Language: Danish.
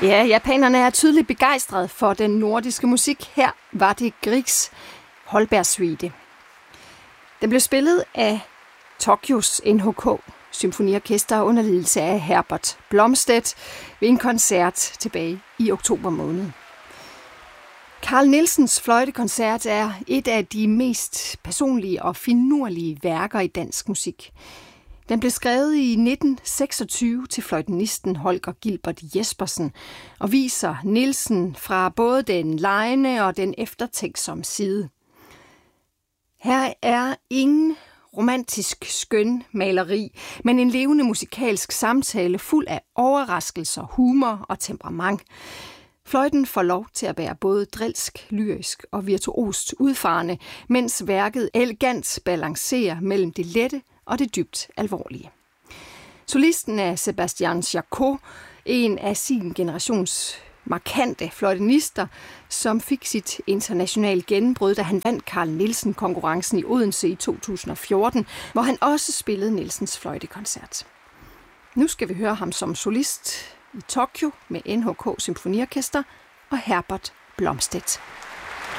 Ja, japanerne er tydeligt begejstrede for den nordiske musik. Her var det Griegs Holbergsuite. Den blev spillet af Tokyos NHK Symfoniorkester under ledelse af Herbert Blomstedt ved en koncert tilbage i oktober måned. Carl Nielsens fløjtekoncert er et af de mest personlige og finurlige værker i dansk musik. Den blev skrevet i 1926 til fløjtenisten Holger Gilbert Jespersen og viser Nielsen fra både den legende og den eftertænksomme side. Her er ingen romantisk skøn maleri, men en levende musikalsk samtale fuld af overraskelser, humor og temperament. Fløjten får lov til at være både drilsk, lyrisk og virtuost udfarende, mens værket elegant balancerer mellem det lette og det dybt alvorlige. Solisten er Sebastian Jacot, en af sin generations markante fløjtenister, som fik sit internationale gennembrud, da han vandt Carl Nielsen-konkurrencen i Odense i 2014, hvor han også spillede Nielsens fløjtekoncert. Nu skal vi høre ham som solist i Tokyo med NHK Symfoniorkester og Herbert Blomstedt.